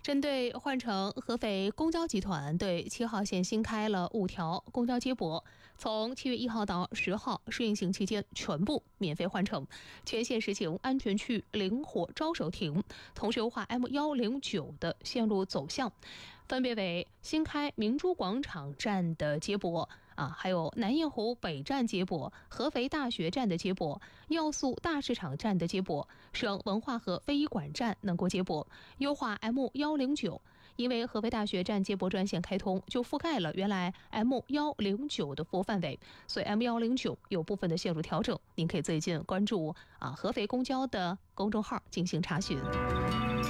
针对换乘合肥公交集团对7号线新开了5条公交接驳，从7月1号到10号试运行期间全部免费换乘，全线实行安全区灵活招手停，同时优化 M109的线路走向，分别为新开明珠广场站的接驳还有南雁湖北站接驳、合肥大学站的接驳、要素大市场站的接驳、省文化和非遗馆站能够接驳，优化 M109。因为合肥大学站接驳专线开通，就覆盖了原来 M109的服务范围，所以 M109有部分的线路调整，您可以最近关注合肥公交的公众号进行查询。